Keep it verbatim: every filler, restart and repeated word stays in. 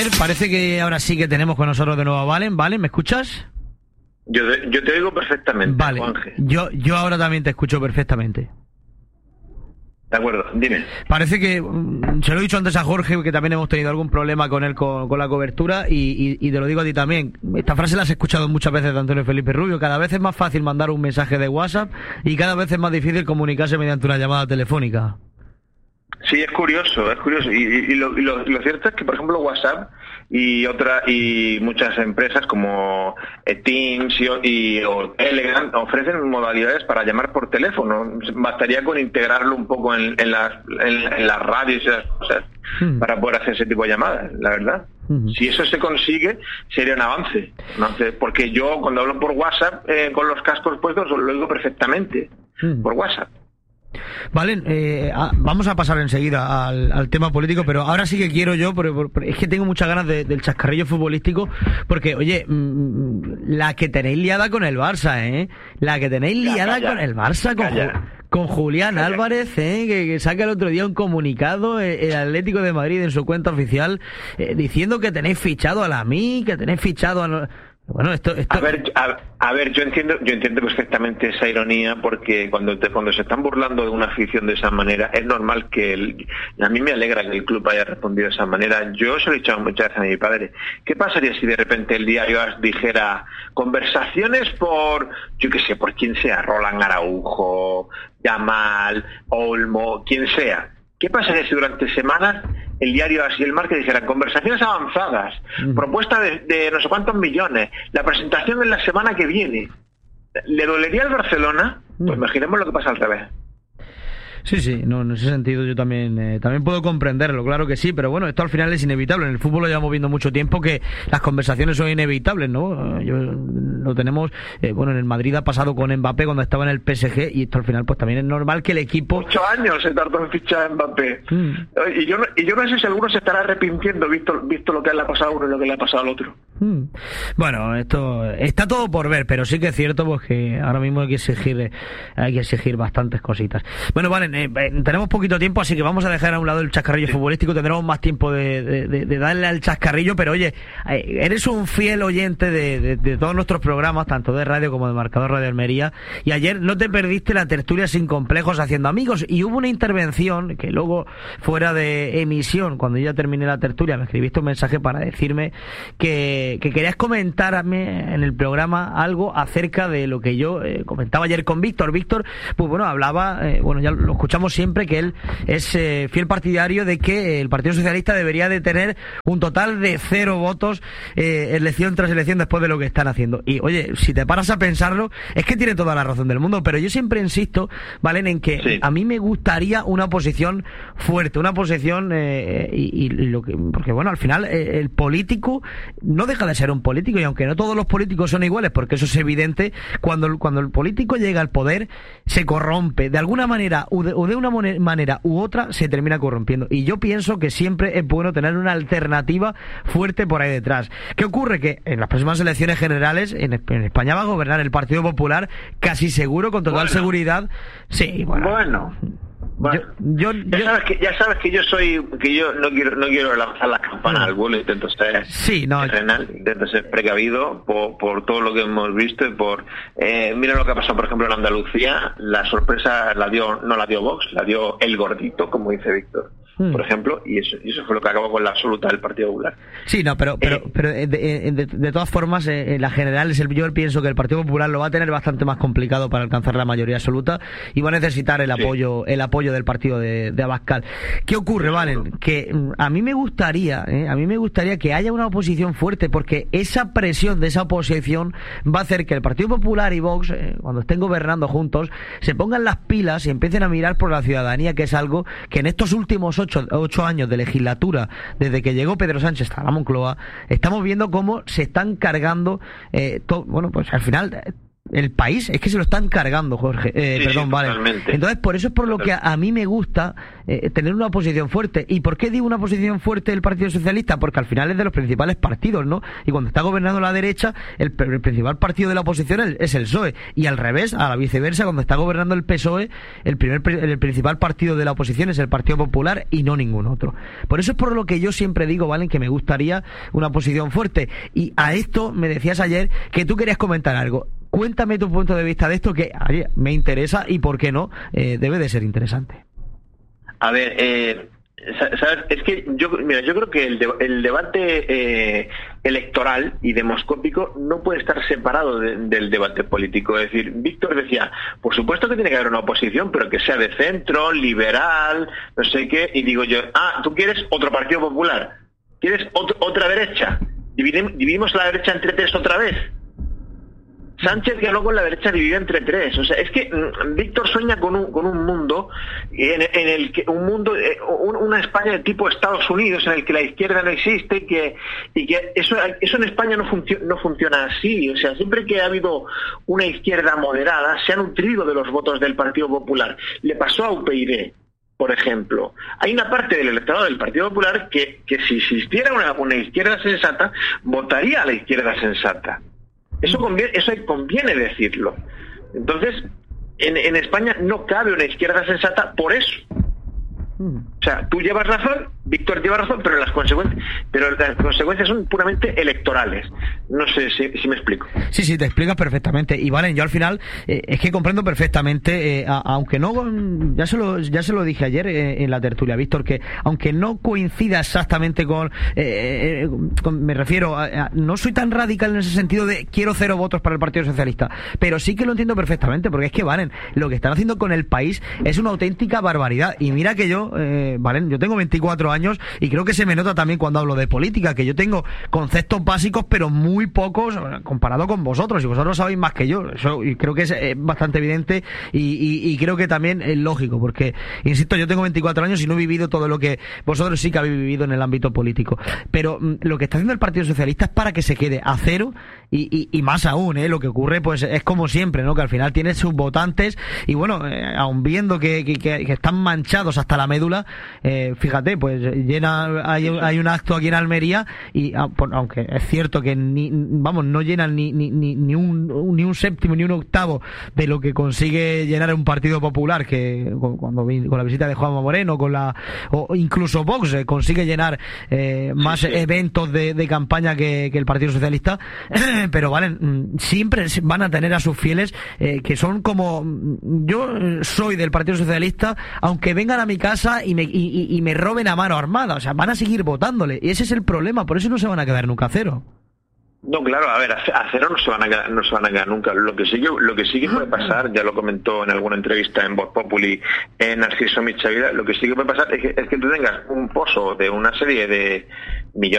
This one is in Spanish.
ver, parece que ahora sí que tenemos con nosotros de nuevo a Valen. Valen, ¿me escuchas? Yo, yo te oigo perfectamente, vale. Juanje. Yo, yo ahora también te escucho perfectamente. De acuerdo, dime. Parece que, se lo he dicho antes a Jorge, que también hemos tenido algún problema con él, con, con la cobertura, y, y, y te lo digo a ti también. Esta frase la has escuchado muchas veces de Antonio Felipe Rubio. Cada vez es más fácil mandar un mensaje de WhatsApp y cada vez es más difícil comunicarse mediante una llamada telefónica. Sí, es curioso, es curioso. Y, y, y, lo, y lo, lo cierto es que, por ejemplo, WhatsApp y otra y muchas empresas como Teams y, y o Telegram ofrecen modalidades para llamar por teléfono. Bastaría con integrarlo un poco en, en, las, en, en las radios y esas cosas hmm. para poder hacer ese tipo de llamadas, la verdad. Hmm. Si eso se consigue, sería un avance. Un avance porque yo, cuando hablo por WhatsApp, eh, con los cascos puestos, lo digo perfectamente, hmm. por WhatsApp. Vale, eh, a, vamos a pasar enseguida al, al tema político, pero ahora sí que quiero yo, porque, porque es que tengo muchas ganas de, del chascarrillo futbolístico, porque, oye, mmm, la que tenéis liada con el Barça, ¿eh? La que tenéis ya, liada calla, con el Barça, con, con Julián calla. Álvarez, ¿eh? Que, que saca el otro día un comunicado, eh, el Atlético de Madrid en su cuenta oficial, eh, diciendo que tenéis fichado a Lamine, que tenéis fichado a... Bueno, esto, esto... A ver, a, a ver, yo entiendo, yo entiendo perfectamente esa ironía, porque cuando te, cuando se están burlando de una afición de esa manera, es normal que el, a mí me alegra que el club haya respondido de esa manera. Yo se lo he dicho muchas veces a mi padre. ¿Qué pasaría si de repente el diario dijera conversaciones por, yo qué sé, por quien sea, Roland Araujo, Yamal, Olmo, quien sea? ¿Qué pasaría si durante semanas el diario Así el Marca dijeran conversaciones avanzadas, mm. propuesta de, de no sé cuántos millones, la presentación en la semana que viene? ¿Le dolería al Barcelona? Mm. Pues imaginemos lo que pasa al revés. Sí, sí, no, en ese sentido yo también eh, también puedo comprenderlo, claro que sí, pero bueno, esto al final es inevitable. En el fútbol lo llevamos viendo mucho tiempo que las conversaciones son inevitables, ¿no? Yo, lo tenemos, eh, bueno, en el Madrid ha pasado con Mbappé cuando estaba en el P S G, y esto al final pues también es normal que el equipo... Ocho años se tardó en fichar a Mbappé. Mm. Y, yo no, y yo no sé si alguno se estará arrepintiendo visto, visto lo que le ha pasado a uno y lo que le ha pasado al otro. Mm. Bueno, esto está todo por ver, pero sí que es cierto pues que ahora mismo hay que exigir, hay que exigir bastantes cositas. Bueno, vale. Eh, eh, tenemos poquito tiempo, así que vamos a dejar a un lado el chascarrillo sí. futbolístico. Tendremos más tiempo de, de, de, de darle al chascarrillo, pero oye, eh, eres un fiel oyente de, de, de todos nuestros programas, tanto de radio como de Marcador Radio Almería, y ayer no te perdiste la tertulia Sin Complejos Haciendo Amigos, y hubo una intervención que luego, fuera de emisión, cuando yo ya terminé la tertulia, me escribiste un mensaje para decirme que, que querías comentarme en el programa algo acerca de lo que yo eh, comentaba ayer con Víctor. Víctor, pues bueno, hablaba, eh, bueno, ya lo escuchamos siempre, que él es eh, fiel partidario de que el Partido Socialista debería de tener un total de cero votos eh, elección tras elección después de lo que están haciendo. Y oye, si te paras a pensarlo, es que tiene toda la razón del mundo, pero yo siempre insisto, Valen, en que sí. a mí me gustaría una oposición fuerte, una oposición eh, y, y lo que, porque bueno, al final eh, el político no deja de ser un político, y aunque no todos los políticos son iguales, porque eso es evidente, cuando, cuando el político llega al poder se corrompe de alguna manera o de, o de una manera u otra, se termina corrompiendo, y yo pienso que siempre es bueno tener una alternativa fuerte por ahí detrás. ¿Qué ocurre? Que en las próximas elecciones generales en, en España va a gobernar el Partido Popular, casi seguro, con total bueno. seguridad. Sí, bueno. Bueno. Bueno, yo, yo, ya yo, sabes que ya sabes que yo soy que yo no quiero no quiero lanzar las campanas al vuelo, intento ser sí, no, terrenal, intento ser precavido por, por todo lo que hemos visto y por eh, mira lo que ha pasado por ejemplo en Andalucía. La sorpresa la dio no la dio Vox, la dio el gordito, como dice Víctor, hmm. por ejemplo, y eso, y eso fue lo que acabó con la absoluta del Partido Popular. Sí, no, pero pero, eh, pero de, de, de, de todas formas, eh, en la general, yo pienso que el Partido Popular lo va a tener bastante más complicado para alcanzar la mayoría absoluta, y va a necesitar el sí. apoyo el apoyo del partido de, de Abascal. ¿Qué ocurre, Valen? Que a mí me gustaría, eh, a mí me gustaría que haya una oposición fuerte, porque esa presión de esa oposición va a hacer que el Partido Popular y Vox, eh, cuando estén gobernando juntos, se pongan las pilas y empiecen a mirar por la ciudadanía, que es algo que en estos últimos ocho, ocho años de legislatura, desde que llegó Pedro Sánchez a la Moncloa, estamos viendo cómo se están cargando, eh, to, bueno, pues al final el país es que se lo están cargando, Jorge. Eh, sí, perdón, sí, vale. totalmente. Entonces, por eso es por lo que a, a mí me gusta eh, tener una oposición fuerte. ¿Y por qué digo una oposición fuerte del Partido Socialista? Porque al final es de los principales partidos, ¿no? Y cuando está gobernando la derecha, el, el principal partido de la oposición es, es el P S O E. Y al revés, a la viceversa, cuando está gobernando el P S O E, el primer el principal partido de la oposición es el Partido Popular y no ningún otro. Por eso es por lo que yo siempre digo, ¿vale?, que me gustaría una oposición fuerte. Y a esto me decías ayer que tú querías comentar algo. Cuéntame tu punto de vista de esto, que oye, me interesa y, ¿por qué no? Eh, debe de ser interesante. A ver, eh, ¿sabes? Es que yo, mira, yo creo que el, de, el debate eh, electoral y demoscópico no puede estar separado de, del debate político. Es decir, Víctor decía, por supuesto que tiene que haber una oposición, pero que sea de centro, liberal, no sé qué, y digo yo, ah, ¿tú quieres otro Partido Popular? ¿Quieres otro, otra derecha? ¿Dividimos, dividimos la derecha entre tres otra vez? Sánchez ganó con la derecha dividida entre tres. O sea, es que mm, Víctor sueña con un, con un mundo en, en el que un mundo, eh, una España de tipo Estados Unidos, en el que la izquierda no existe y que, y que eso, eso en España no, funcio, no funciona así. O sea, siempre que ha habido una izquierda moderada, se ha nutrido de los votos del Partido Popular. Le pasó a U P Y, por ejemplo. Hay una parte del electorado del Partido Popular que, que si existiera una, una izquierda sensata, votaría a la izquierda sensata. Eso conviene, eso conviene decirlo. Entonces, en, en España no cabe una izquierda sensata por eso. O sea, tú llevas razón, Víctor lleva razón, pero las consecuencias, pero las consecuencias son puramente electorales. No sé si, si me explico. Sí, sí, te explicas perfectamente. Y Valen, yo al final eh, es que comprendo perfectamente, eh, a, aunque no, ya se lo, ya se lo dije ayer eh, en la tertulia, Víctor, que aunque no coincida exactamente con, eh, eh, con me refiero, a, a, no soy tan radical en ese sentido de quiero cero votos para el Partido Socialista, pero sí que lo entiendo perfectamente, porque es que, Valen, lo que están haciendo con el país es una auténtica barbaridad. Y mira que yo, eh, Valen, yo tengo veinticuatro años y creo que se me nota también cuando hablo de política, que yo tengo conceptos básicos, pero muy pocos comparado con vosotros, y vosotros sabéis más que yo. Eso, y creo que es, es bastante evidente y, y, y creo que también es lógico, porque, insisto, yo tengo veinticuatro años y no he vivido todo lo que vosotros sí que habéis vivido en el ámbito político. Pero mm, lo que está haciendo el Partido Socialista es para que se quede a cero y, y, y más aún, ¿eh? Lo que ocurre pues es como siempre, ¿no? Que al final tiene sus votantes y bueno, eh, aun viendo que, que, que están manchados hasta la médula, eh, fíjate, pues llena, hay, hay un acto aquí en Almería y aunque es cierto que ni, vamos, no llenan ni, ni, ni, ni un ni un séptimo ni un octavo de lo que consigue llenar un Partido Popular, que cuando con la visita de Juanma Moreno, con la o incluso Vox eh, consigue llenar eh, más sí, sí. eventos de, de campaña que, que el Partido Socialista, pero vale, siempre van a tener a sus fieles eh, que son como yo soy del Partido Socialista, aunque vengan a mi casa y me, y, y me roben a mano armada, o sea, van a seguir votándole, y ese es el problema, por eso no se van a quedar nunca a cero. No, claro, a ver, a cero no se van a quedar, no se van a quedar nunca. Lo que sí que, lo que sí que puede pasar, ya lo comentó en alguna entrevista en Voz Populi en Narciso Michavila, lo que sí que puede pasar es que, es que tú tengas un pozo de una serie de millones